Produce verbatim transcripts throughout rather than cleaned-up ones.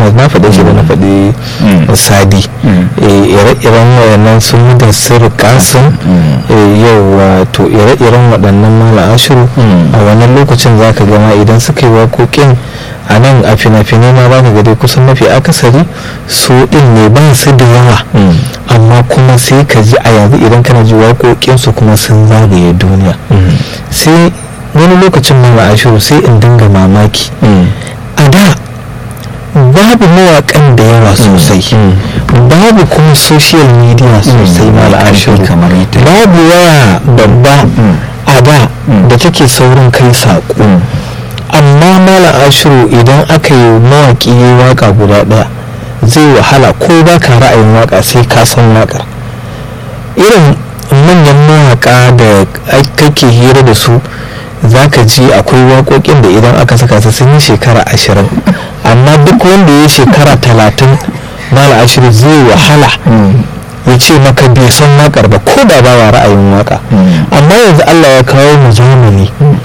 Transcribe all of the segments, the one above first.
na faɗe shi da na faɗi sadi ire-iren wayannan sun da sirri kasin yau to ire-iren waɗannan mala ashiru a wannan lokacin za ka gama idan suka yi waƙoƙin a nan a fina-finai ma ba ka gade kusan mafi akasari su ɗin ne ba su da yawa amma kuma sai ka ji a yanzu idan kana ji waƙoƙinsu kuma sun zagaye duniya sai wani lokacin mala ashiru sai in dinga mamaki a da babu mawaƙan da yawa sosai babu kuma social media sosai mala ashiru babu waya babba a da da take saurin kai saƙo amma mala ashiru idan aka yi mawaƙi yi waƙa guda ɗaya zai wahala ko ba ka ra'ayin waƙa sai ka san waƙar irin manyan mawaƙa da kake hira da su za ka ji akwai waƙoƙin da idan aka saka su sun yi shekara ashirin amma duk wanda ya shekara talatin mala ashiru zai wahala ya ce maka bai san waƙar ba ko da ba wa ra'ayin waƙa amma yanzu Allah ya kawo mu zamani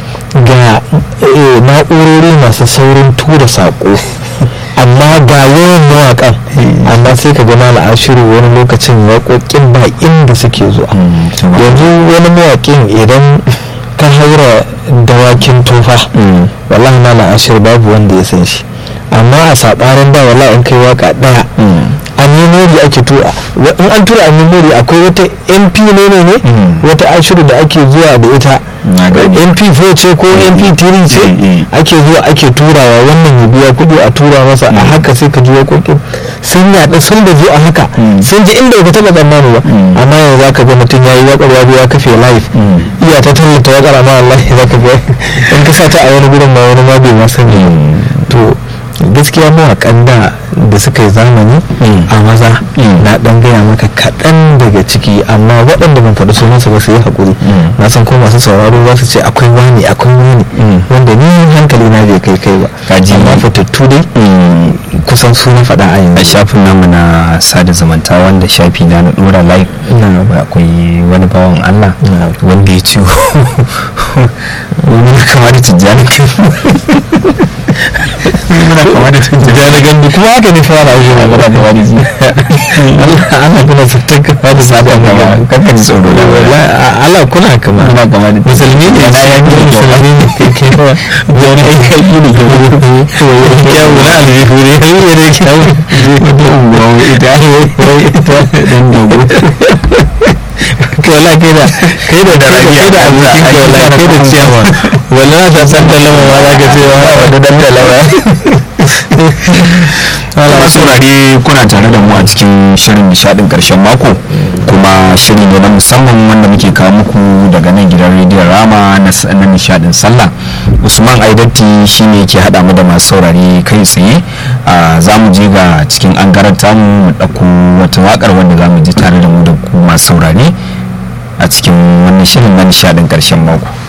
ga na'urori masu saurin tura saƙo amma ga yawan mawaƙan amma sai ka ga mala ashiru wani lokacin waƙoƙin ba inda suke zuwa yanzu wani mawaƙin idan ka haura dawakin tofa wallahi mala ashiru babu wanda ya san shi amma a saɓarin da wallahi in kai waka ɗaya a memory ake tura in an tura a memory akwai wata mp ne ne wata ashiru da ake zuwa da ita m p four ce ko m p three ce ake zuwa ake turawa wannan ya biya kudi a tura masa a haka sai ka ji waƙoƙin sun yaɗa sun da zo a haka sun ji inda ka taɓa tsammani ba amma yanzu za ka ga mutum ya yi waƙar ya biya kafe live iya ta tallata waƙar amma wallahi za ka ga in ka sa ta a wani gudun ma wani ma bai ma sani to gaskiya mawaƙan da da suka yi zamani a maza na ɗan gaya maka kaɗan daga ciki amma waɗanda ban faɗi sunansu ba su yi haƙuri na san ko masu sauraro za su ce akwai wani akwai wani wanda ni hankali na bai kai kai ba amma fitattu dai kusan su na faɗa a yanzu a shafin namu na sada zamanta wanda shafi na na ɗora live akwai wani bawan Allah wanda ya ce wani kama da tijjani muna kama da tijjani gandu kuma haka ne fara aiki na gaba da wani zai ana kuna sattar kama da sabon gaba kankan tsoro da Allah kuna kama kuna kama da musulmi ne na ya gina musulmi ne kai kai kawai da wani aiki aiki ne kyau na aljihu ne kai ne da kyau wata unguwa ita ita dan dogo wala kai da kai da da kai da abokin ka wala kai da ciyawa wala ta san da lama ma za ka ce wa da dan da lawa wala saurare kuna tare da mu a cikin shirin nishadin karshen mako kuma shiri ne na musamman wanda muke kawo muku daga nan gidan rediyon Rama na nishadin sallah. Usman Aidatti shine ke hada mu da masu saurare kai tsaye za mu je ga cikin angarar tamu mu dauko wata wakar wanda za mu ji tare da mu da ku masu saurare a cikin wannan shirin na nishadin karshen mako.